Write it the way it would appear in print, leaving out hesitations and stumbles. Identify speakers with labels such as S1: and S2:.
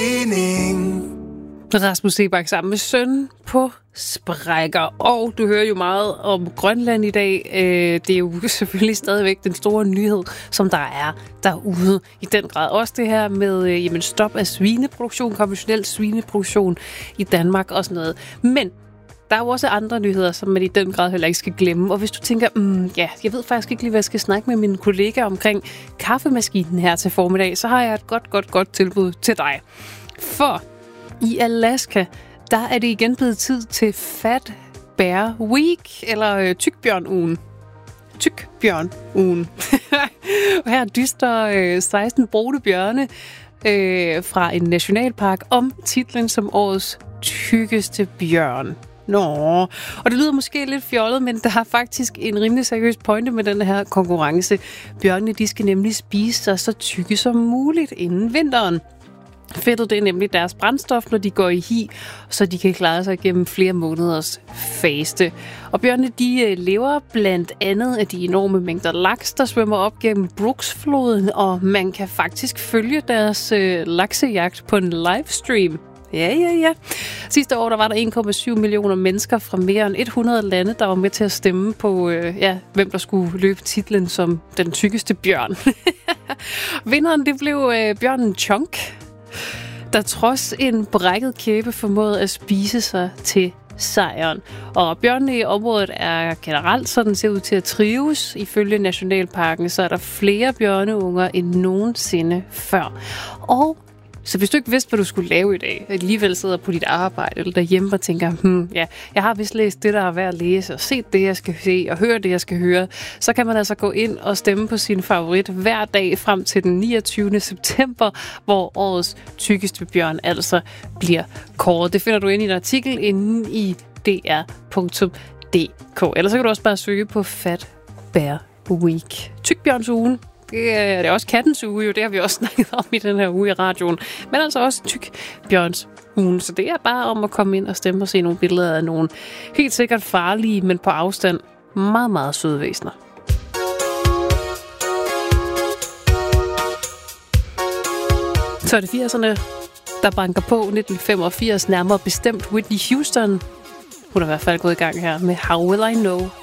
S1: Rasmus Seebach sammen med søn på sprækker. Og du hører jo meget om Grønland i dag. Det er jo selvfølgelig stadigvæk den store nyhed, som der er derude. I den grad også det her med stop af svineproduktion, konventionel svineproduktion i Danmark og sådan noget. Men der er jo også andre nyheder, som man i den grad heller ikke skal glemme. Og hvis du tænker, jeg ved faktisk ikke lige, hvad jeg skal snakke med mine kollegaer omkring kaffemaskinen her til formiddag, så har jeg et godt tilbud til dig. For i Alaska, der er det igen blevet tid til Fat Bear Week, eller Tykbjørn-ugen. Tykbjørn-ugen. Og her dyster 16 brune bjørne fra en nationalpark om titlen som årets tykkeste bjørn. Og det lyder måske lidt fjollet, men der har faktisk en rimelig seriøs pointe med den her konkurrence. Bjørnene, de skal nemlig spise sig så tykke som muligt inden vinteren. Fedtet, det er nemlig deres brændstof, når de går i hi, så de kan klare sig gennem flere måneders faste. Og bjørnene, de lever blandt andet af de enorme mængder laks, der svømmer op gennem Brooksfloden, og man kan faktisk følge deres laksejagt på en livestream. Ja. Sidste år der var der 1,7 millioner mennesker fra mere end 100 lande, der var med til at stemme på, hvem der skulle løbe titlen som den tykkeste bjørn. Vinderen, det blev bjørnen Chunk, der trods en brækket kæbe formåede at spise sig til sejren. Og bjørnene i området er generelt sådan ser ud til at trives. Ifølge Nationalparken, så er der flere bjørneunger end nogensinde før. Og så hvis du ikke vidste, hvad du skulle lave i dag, alligevel sidder på dit arbejde eller derhjemme og tænker, jeg har vist læst det, der er værd at læse, og set det, jeg skal se, og høre det, jeg skal høre, så kan man altså gå ind og stemme på sin favorit hver dag frem til den 29. september, hvor årets tykkeste bjørn altså bliver kåret. Det finder du ind i en artikel inde i dr.dk. Ellers så kan du også bare søge på Fat Bear Week. Tykbjørnsugen. Det er også kattens uge, jo. Det har vi også snakket om i den her uge i radioen. Men altså også Tykbjørns ugen. Så det er bare om at komme ind og stemme og se nogle billeder af nogle helt sikkert farlige, men på afstand meget, meget søde væsener. Så er det 80'erne, der banker på 1985, nærmere bestemt Whitney Houston. Hun er i hvert fald gået i gang her med How Will I Know